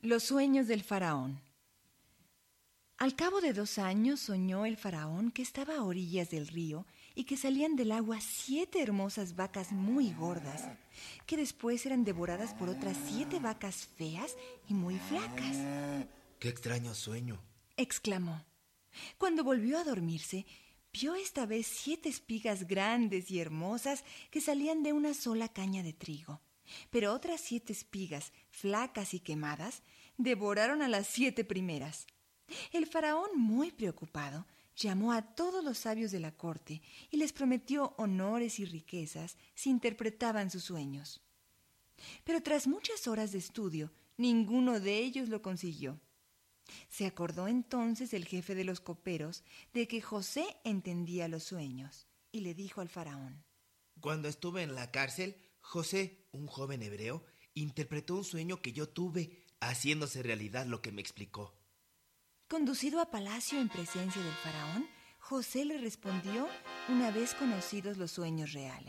Los sueños del faraón. Al cabo de 2 años soñó el faraón que estaba a orillas del río y que salían del agua 7 hermosas vacas muy gordas, que después eran devoradas por otras 7 vacas feas y muy flacas. ¡Qué extraño sueño!, exclamó. Cuando volvió a dormirse, vio esta vez 7 espigas grandes y hermosas que salían de una sola caña de trigo. Pero otras 7 espigas, flacas y quemadas, devoraron a las 7 primeras. El faraón, muy preocupado, llamó a todos los sabios de la corte y les prometió honores y riquezas si interpretaban sus sueños. Pero tras muchas horas de estudio, ninguno de ellos lo consiguió. Se acordó entonces el jefe de los coperos de que José entendía los sueños y le dijo al faraón: Cuando estuve en la cárcel, José, un joven hebreo, interpretó un sueño que yo tuve, haciéndose realidad lo que me explicó. Conducido a palacio en presencia del faraón, José le respondió una vez conocidos los sueños reales.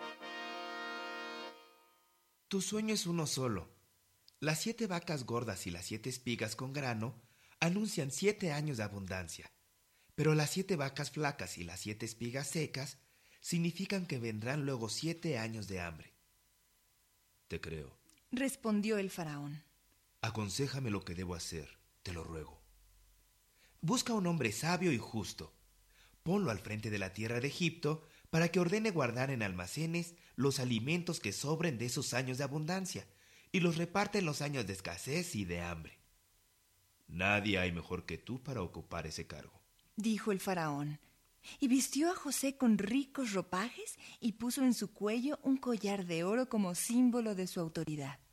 Tu sueño es uno solo. Las 7 vacas gordas y las 7 espigas con grano anuncian 7 años de abundancia, pero las 7 vacas flacas y las 7 espigas secas significan que vendrán luego 7 años de hambre. Te creo, respondió el faraón. Aconséjame lo que debo hacer, te lo ruego. Busca un hombre sabio y justo. Ponlo al frente de la tierra de Egipto para que ordene guardar en almacenes los alimentos que sobren de esos años de abundancia y los reparte en los años de escasez y de hambre. Nadie hay mejor que tú para ocupar ese cargo, dijo el faraón, y vistió a José con ricos ropajes y puso en su cuello un collar de oro como símbolo de su autoridad.